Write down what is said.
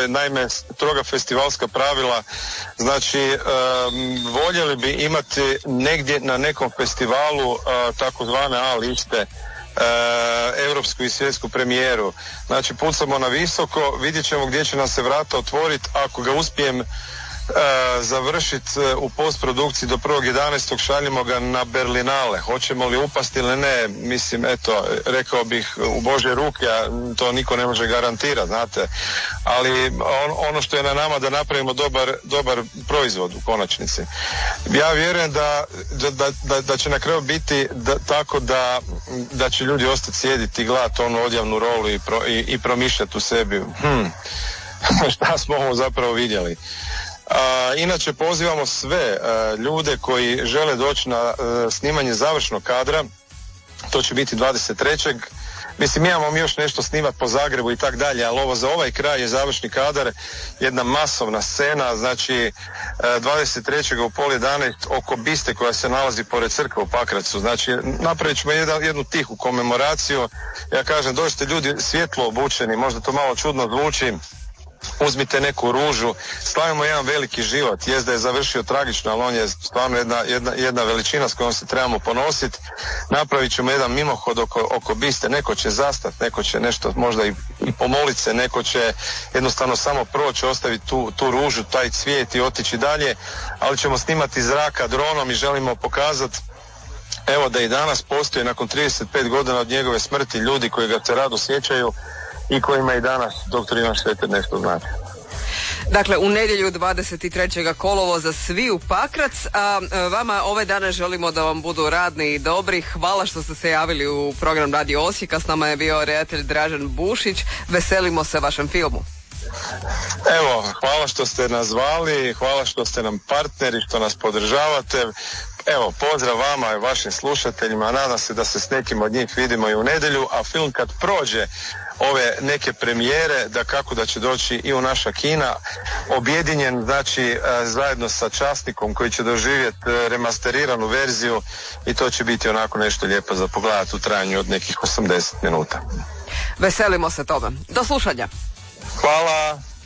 postoje naime stroga festivalska pravila, znači voljeli bi imati negdje na nekom festivalu takozvane A liste, europsku i svjetsku premijeru. Znači pucamo na visoko, vidjet ćemo gdje će nam se vrata otvoriti. Ako ga uspijem završiti u postprodukciji do 1.11. šaljemo ga na Berlinale. Hoćemo li upasti ili ne, mislim, eto, rekao bih u Božje ruke, a to niko ne može garantirati, znate. Ali ono što je na nama da napravimo dobar proizvod u konačnici. Ja vjerujem da će na kraju biti tako da će ljudi ostati sjediti i gledati onu odjavnu rolu i promišljati u sebi. Šta smo ovo zapravo vidjeli? Inače pozivamo sve ljude koji žele doći na snimanje završnog kadra, to će biti 23. Mislim, imamo mi još nešto snimati po Zagrebu i tak dalje, ali ovo za ovaj kraj je završni kadar, jedna masovna scena, znači 23. u 10:30 oko biste koja se nalazi pored crkve u Pakracu. Znači, napravit ćemo jednu tihu komemoraciju. Ja kažem, dođite ljudi svjetlo obučeni, možda to malo čudno zvuči, uzmite neku ružu, slavimo jedan veliki život. Jest da je završio tragično, ali on je stvarno jedna veličina s kojom se trebamo ponositi. Napravit ćemo jedan mimohod oko biste, neko će zastati, neko će nešto možda i pomoliti se, neko će jednostavno samo proći, ostaviti tu ružu, taj cvijet i otići dalje, ali ćemo snimati iz zraka dronom i želimo pokazati evo da i danas postoji nakon 35 godina od njegove smrti ljudi koji ga se rado sjećaju i kojima i danas doktor Ivan Šreter nešto znači. Dakle, u nedjelju 23. kolovoza svi u Pakrac, a vama ove dane želimo da vam budu radni i dobri. Hvala što ste se javili u program Radio Osijeka, s nama je bio redatelj Dražen Bušić, veselimo se vašem filmu. Evo, hvala što ste nas zvali, hvala što ste nam partneri, što nas podržavate. Evo, pozdrav vama i vašim slušateljima, nadam se da se s nekim od njih vidimo i u nedjelju, a film kad prođe ove neke premijere, da će doći i u naša kina, objedinjen, znači zajedno sa Časnikom koji će doživjeti remasteriranu verziju i to će biti onako nešto lijepo za pogledati u trajanju od nekih 80 minuta. Veselimo se tome. Do slušanja. Hvala.